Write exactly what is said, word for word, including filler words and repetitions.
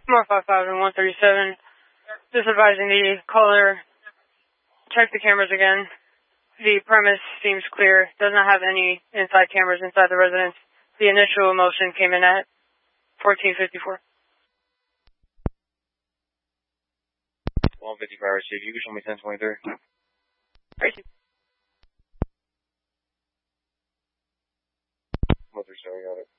More five five and one thirty-seven. Just advising the caller, check the cameras again. The premise seems clear. Does not have any inside cameras inside the residence. The initial motion came in at fourteen fifty-four. one fifty-five, receive. You can show me ten twenty-three. Receive. one thirty-seven, got it.